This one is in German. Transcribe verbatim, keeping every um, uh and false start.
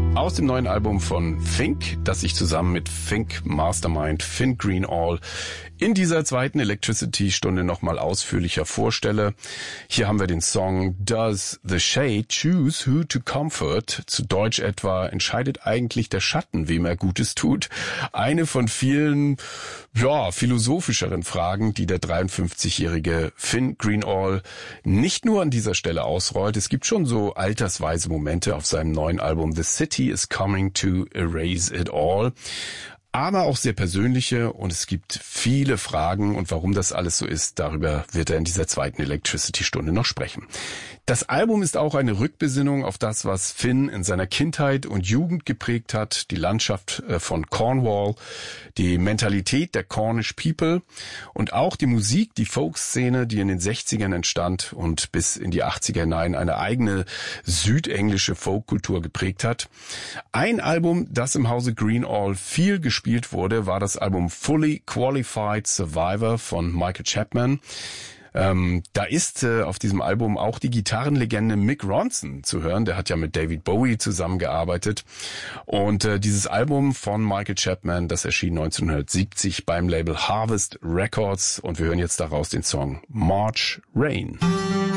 Aus dem neuen Album von Fink, das ich zusammen mit Fink Mastermind Finn Greenall in dieser zweiten Electricity-Stunde nochmal ausführlicher vorstelle. Hier haben wir den Song Does the Shade Choose Who to Comfort? Zu Deutsch etwa, entscheidet eigentlich der Schatten, wem er Gutes tut? Eine von vielen, ja, philosophischeren Fragen, die der dreiundfünfzigjährige Finn Greenall nicht nur an dieser Stelle ausrollt. Es gibt schon so altersweise Momente auf seinem neuen Album The City is Coming to Erase It All. Aber auch sehr persönliche, und es gibt viele Fragen, und warum das alles so ist, darüber wird er in dieser zweiten Electricity-Stunde noch sprechen. Das Album ist auch eine Rückbesinnung auf das, was Finn in seiner Kindheit und Jugend geprägt hat, die Landschaft von Cornwall, die Mentalität der Cornish People und auch die Musik, die Folkszene, die in den sechzigern entstand und bis in die achtziger hinein eine eigene südenglische Folkkultur geprägt hat. Ein Album, das im Hause Greenall viel gespielt wurde, war das Album Fully Qualified Survivor von Michael Chapman. Ähm, da ist äh, auf diesem Album auch die Gitarrenlegende Mick Ronson zu hören. Der hat ja mit David Bowie zusammengearbeitet. Und äh, dieses Album von Michael Chapman, das erschien neunzehnhundertsiebzig beim Label Harvest Records. Und wir hören jetzt daraus den Song March Rain.